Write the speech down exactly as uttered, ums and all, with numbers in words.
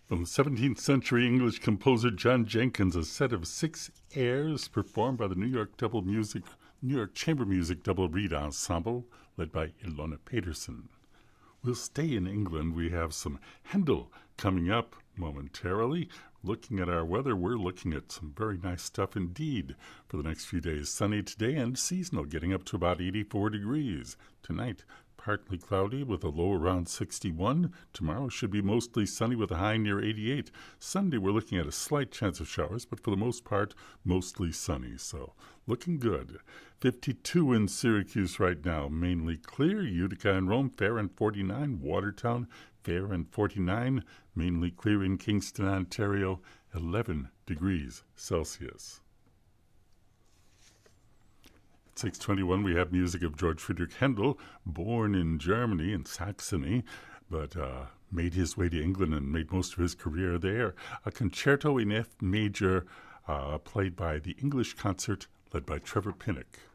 From the seventeenth century English composer John Jenkins, a set of six airs performed by the New York Double Music, New York Chamber Music Double Reed Ensemble, led by Ilona Peterson. We'll stay in England. We have some Handel coming up momentarily. Looking at our weather, we're looking at some very nice stuff indeed for the next few days. Sunny today and seasonal, getting up to about eighty-four degrees. Tonight, partly cloudy with a low around sixty-one. Tomorrow should be mostly sunny with a high near eighty-eight. Sunday, we're looking at a slight chance of showers, but for the most part, mostly sunny. So, looking good. fifty-two in Syracuse right now, mainly clear. Utica and Rome, fair and forty-nine. Watertown, fair and forty-nine. Mainly clear in Kingston, Ontario, eleven degrees Celsius. six twenty-one, we have music of George Friedrich Handel, born in Germany, in Saxony, but uh, made his way to England and made most of his career there. A concerto in F major, uh, played by the English Concert, led by Trevor Pinnock.